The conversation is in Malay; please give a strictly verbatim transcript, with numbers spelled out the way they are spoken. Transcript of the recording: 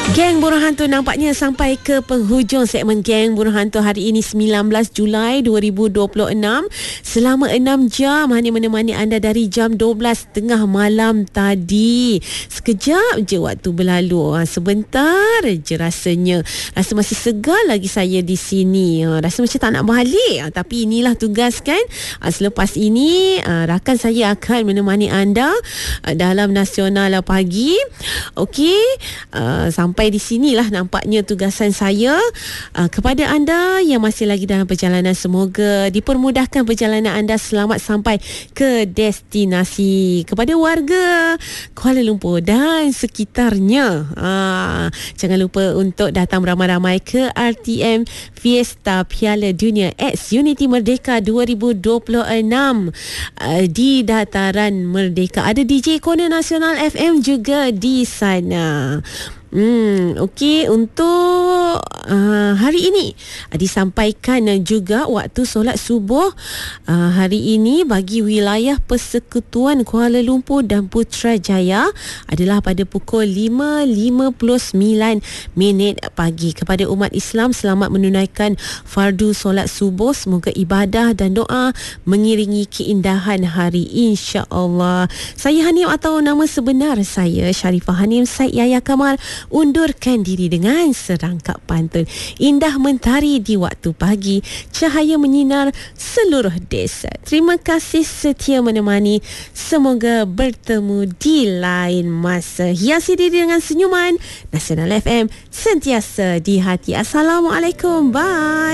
Geng Burung Hantu nampaknya sampai ke penghujung segmen Geng Burung Hantu hari ini sembilan belas Julai dua ribu dua puluh enam. Selama enam jam Hani menemani anda dari jam dua belas tengah malam tadi. Sekejap je waktu berlalu. Sebentar je rasanya. Rasa masih segar lagi saya di sini. Rasa macam tak nak balik. Tapi inilah tugas kan. Selepas ini rakan saya akan menemani anda dalam Nasional Pagi. Okey. Sampai Sampai di sinilah nampaknya tugasan saya uh, kepada anda yang masih lagi dalam perjalanan. Semoga dipermudahkan perjalanan anda, selamat sampai ke destinasi. Kepada warga Kuala Lumpur dan sekitarnya, uh, jangan lupa untuk datang beramai-ramai ke R T M Fiesta Piala Dunia X Unity Merdeka dua ribu dua puluh enam uh, di Dataran Merdeka. Ada D J Corner Nasional F M juga di sana. Hmm, okey, untuk uh, hari ini uh, disampaikan uh, juga waktu solat subuh uh, hari ini bagi wilayah Persekutuan Kuala Lumpur dan Putrajaya adalah pada pukul lima lima puluh sembilan minit pagi. Kepada umat Islam, selamat menunaikan fardu solat subuh. Semoga ibadah dan doa mengiringi keindahan hari, insya-Allah. Saya Hanim atau nama sebenar saya Sharifah Hanim Said Yahya Kamal undurkan diri dengan serangkap pantun. Indah mentari di waktu pagi, cahaya menyinar seluruh desa. Terima kasih setia menemani. Semoga bertemu di lain masa. Hiasi diri dengan senyuman. Nasional F M sentiasa di hati. Assalamualaikum. Bye.